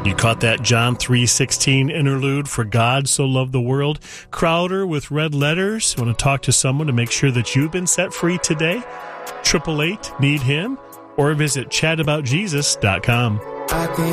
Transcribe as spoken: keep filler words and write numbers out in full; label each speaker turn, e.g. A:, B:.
A: You caught that John three sixteen interlude, for God so loved the world. Crowder with red letters. Want to talk to someone to make sure that you've been set free today? eight eight eight, need him? Or visit chat about jesus dot com.
B: I can